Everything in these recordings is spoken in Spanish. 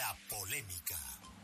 La polémica.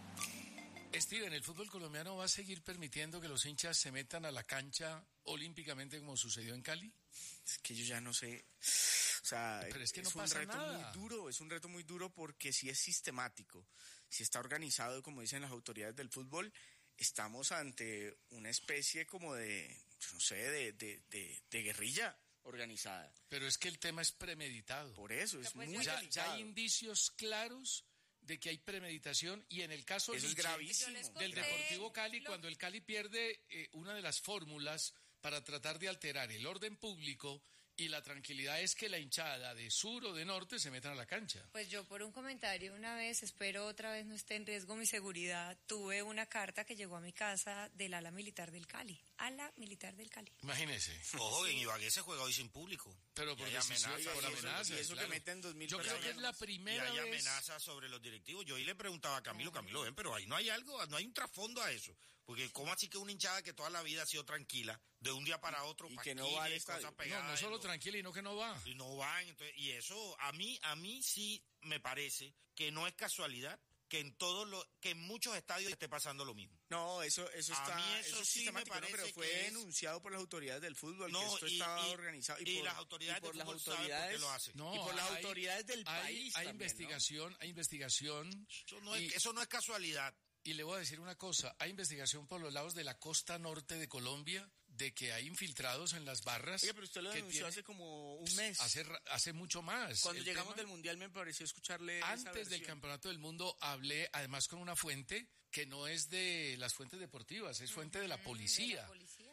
Steven, ¿el fútbol colombiano va a seguir permitiendo que los hinchas se metan a la cancha olímpicamente como sucedió en Cali? Es que yo ya no sé. O sea, pero es que no es un pasa reto nada. muy duro, es un reto muy duro porque si es sistemático, si está organizado, como dicen las autoridades del fútbol, estamos ante una especie como de, no sé, de guerrilla organizada. Pero es que el tema es premeditado. Por eso, es pues muy ya delicado. hay indicios claros de que hay premeditación y en el caso Eso es Liche, gravísimo. del Deportivo Cali, cuando el Cali pierde una de las fórmulas para tratar de alterar el orden público y la tranquilidad es que la hinchada de sur o de norte se metan a la cancha. Pues yo por un comentario una vez, espero otra vez no esté en riesgo mi seguridad, tuve una carta que llegó a mi casa del ala militar del Cali. Ala militar del Cali. Imagínese. Ojo, en Ibagué se juega hoy sin público. Pero por hay decisión, amenazas, por amenazas. Y eso claro. que meten 2.000 Yo creo que es la Y primera hay vez. amenazas sobre los directivos. Yo hoy le preguntaba a Camilo, ven, pero ahí no hay algo, no hay un trasfondo a eso. Porque ¿cómo así que una hinchada que toda la vida ha sido tranquila, de un día para otro, Y que no va al estadio? No solo tranquila y no que no va. Y no van, entonces, y eso a mí sí me parece que no es casualidad que en muchos estadios esté pasando lo mismo. No, eso está, mí eso es sí sistemático, me ¿no? Pero parece fue que es- denunciado por las autoridades del fútbol, que esto y estaba organizado. Y las autoridades del fútbol saben por qué lo hacen. No, y por las hay- autoridades del hay- país hay también, investigación, hay investigación. Eso no es casualidad. Y le voy a decir una cosa, hay investigación por los lados de la costa norte de Colombia de que hay infiltrados en las barras. Oye, pero usted lo que denunció tienen- hace como un mes. Hace mucho más. Cuando El llegamos tema- del Mundial me pareció escucharle esa Antes del versión. Campeonato del Mundo hablé además con una fuente que no es de las fuentes deportivas, es fuente de la policía,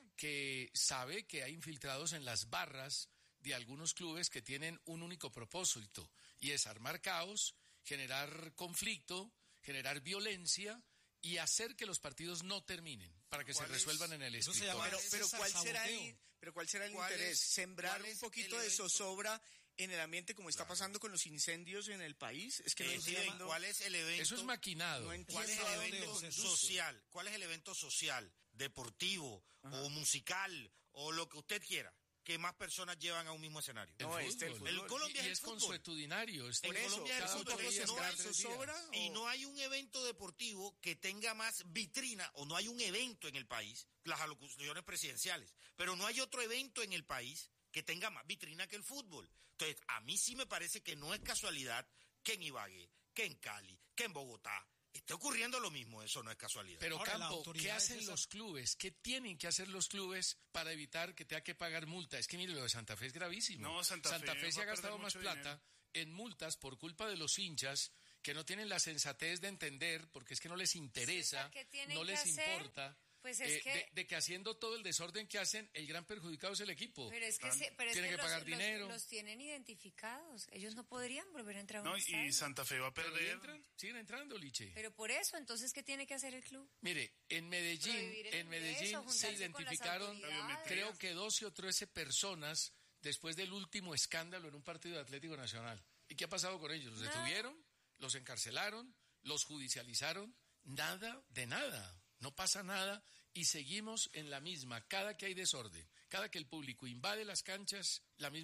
que sabe que hay infiltrados en las barras de algunos clubes que tienen un único propósito y es armar caos, generar conflicto, generar violencia y hacer que los partidos no terminen para que se resuelvan en el Eso se escritorio. llama- Pero Ese ¿cuál será saboteo. ¿cuál será el ¿Cuál interés? es- ¿Sembrar cuál un es poquito el de evento? zozobra en el ambiente como está pasando con los incendios en el país? Es que no entiendo. ¿Cuál es el evento? Eso es maquinado. No entiendo. ¿Cuál es a el dónde evento conduce. social? ¿Cuál es el evento social, deportivo o musical o lo que usted quiera que más personas llevan a un mismo escenario? No, El el fútbol. fútbol. El Colombia Y es el es fútbol. consuetudinario. Por eso, Colombia es cada el uno fútbol, podría no sembrar hay zozobra Y o- no hay un evento deportivo que tenga más vitrina o no hay un evento en el país, las alocuciones presidenciales, pero no hay otro evento en el país que tenga más vitrina que el fútbol. Entonces, a mí sí me parece que no es casualidad que en Ibagué, que en Cali, que en Bogotá esté ocurriendo lo mismo, eso no es casualidad. Pero Ahora, la Campo, autoridad ¿qué es hacen esa. los clubes? ¿Qué tienen que hacer los clubes para evitar que tenga que pagar multa? Es que mire, lo de Santa Fe es gravísimo. No, Santa Fe se ha va a gastado perder más mucho plata en multas por culpa de los hinchas que no tienen la sensatez de entender, porque es que no les interesa, César, ¿qué tienen no que les hacer? importa. Pues es que- de que haciendo todo el desorden que hacen, el gran perjudicado es el equipo. Pero es que, Tienen que pagar dinero. los tienen identificados. Ellos no podrían volver a entrar a No, un y estadio. Santa Fe va a Pero perder. siguen entrando, Liche. Pero por eso, entonces, ¿qué tiene que hacer el club? Mire, en Medellín, Prohibir el en Medellín ingreso, se juntarse con las identificaron, autoridades. creo que 12 o 13 personas después del último escándalo en un partido de Atlético Nacional. ¿Y qué ha pasado con ellos? ¿Los detuvieron? ¿Los encarcelaron? ¿Los judicializaron? Nada de nada. No pasa nada y seguimos en la misma. Cada que hay desorden, cada que el público invade las canchas, la misma.